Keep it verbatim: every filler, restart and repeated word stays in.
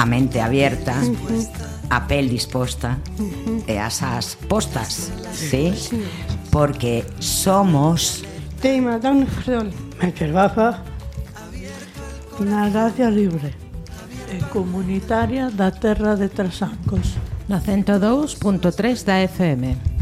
a mente abierta, a pel disposta e as as postas, sí? Porque somos Teima da Universal Mencerbaza na Radio Libre e comunitaria da Terra de Trasancos na cento dous punto tres da F M.